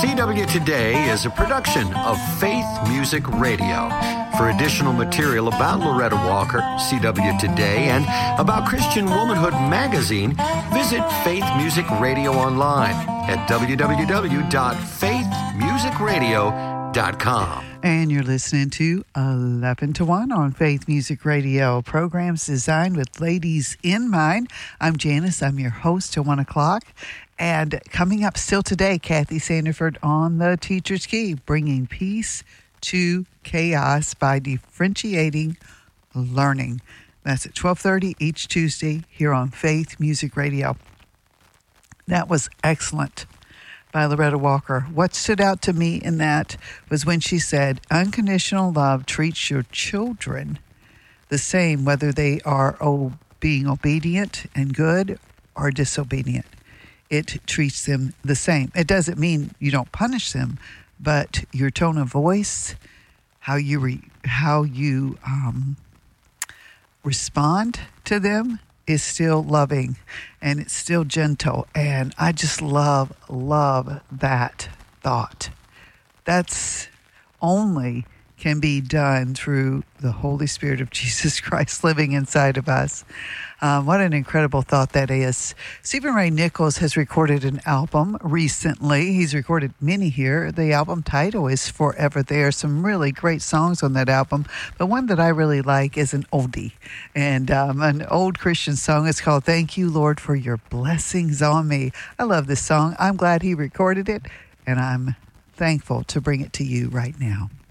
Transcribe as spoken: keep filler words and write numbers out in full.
C W Today is a production of Faith Music Radio. For additional material about Loretta Walker, C W Today, and about Christian Womanhood Magazine, visit Faith Music Radio online at w w w dot faith music radio dot com. And you're listening to eleven to one on Faith Music Radio, programs designed with ladies in mind. I'm Janice. I'm your host till one o'clock. And coming up still today, Kathy Sandiford on the Teacher's Key, bringing peace to chaos by differentiating learning. That's at twelve thirty each Tuesday here on Faith Music Radio. That was excellent by Loretta Walker. What stood out to me in that was when she said, unconditional love treats your children the same, whether they are oh, being obedient and good or disobedient. It treats them the same. It doesn't mean you don't punish them, but your tone of voice, how you re, how you um, respond to them is still loving, and it's still gentle. And I just love, love that thought. That's only can be done through the Holy Spirit of Jesus Christ living inside of us. Um, what an incredible thought that is. Stephen Ray Nichols has recorded an album recently. He's recorded many here. The album title is Forever There. Some really great songs on that album. But one that I really like is an oldie, and um, an old Christian song. It's called Thank You, Lord, for Your Blessings on Me. I love this song. I'm glad he recorded it, and I'm thankful to bring it to you right now.